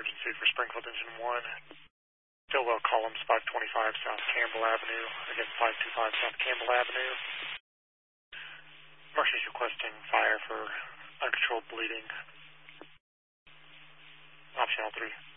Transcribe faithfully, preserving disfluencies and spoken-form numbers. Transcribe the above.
emergency for Springfield Engine one. Stillwell columns five twenty-five South Campbell Avenue, again five twenty-five South Campbell Avenue. Mercy's requesting fire for uncontrolled bleeding. Option L three.